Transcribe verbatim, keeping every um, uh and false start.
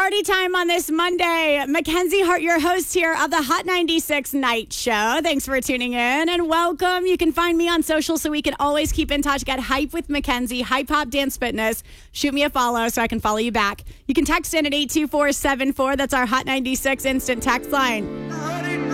party time on this Monday. Mackenzie Hart, your host here of the Hot ninety-six Night Show. Thanks for tuning in and welcome. You can find me on social so we can always keep in touch. Get hype with Mackenzie, Hype Hop Dance Fitness. Shoot me a follow so I can follow you back. You can text in at eight two four seven four. That's our Hot ninety-six instant text line.